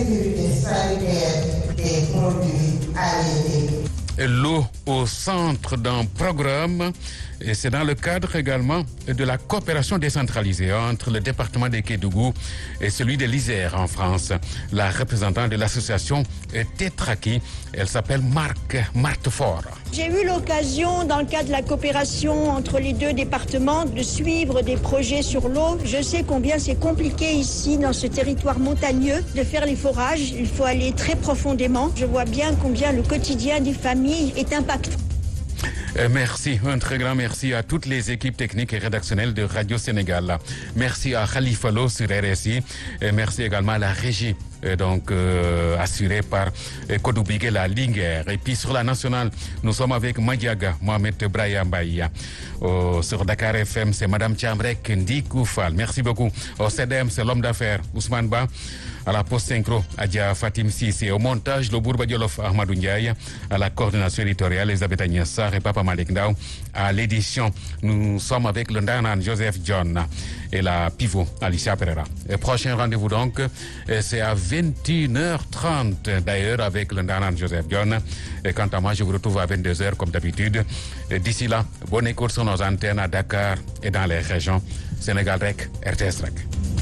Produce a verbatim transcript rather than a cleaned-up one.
sécurité sanitaire des produits halieutiques. L'eau au centre d'un programme, et c'est dans le cadre également de la coopération décentralisée entre le département de Kédougou et celui de l'Isère en France. La représentante de l'association Tétraki, elle s'appelle Marc Martefort. J'ai eu l'occasion, dans le cadre de la coopération entre les deux départements, de suivre des projets sur l'eau. Je sais combien c'est compliqué ici, dans ce territoire montagneux, de faire les forages. Il faut aller très profondément. Je vois bien combien le quotidien des familles est impactant. Merci, un très grand merci à toutes les équipes techniques et rédactionnelles de Radio Sénégal. Merci à Khalifa Lo sur R S I et merci également à la régie donc euh, assurée par Kodoubigué la Linguère. Et puis sur la nationale, nous sommes avec Madiaga, Mohamed Brahim Baïa. Oh, sur Dakar F M, c'est Madame Tchamrek Ndikoufal. Merci beaucoup. Au C D M, c'est l'homme d'affaires Ousmane Ba. À la poste synchro, Adia Fatim Sissé. Au montage, le Bourba Diolof Ahmadou Ndiaye. À la coordination éditoriale, Elisabeth Agnessar et Papa Malik Ndao. À l'édition, nous sommes avec le Ndanan Joseph John et la pivot Alicia Pereira. Et prochain rendez-vous donc, c'est à vingt et une heures trente d'ailleurs avec le Ndanan Joseph John. Et quant à moi, je vous retrouve à vingt-deux heures comme d'habitude. D'ici là, bonne écoute sur nos antennes à Dakar et dans les régions. Sénégal Rec, R T S Rec.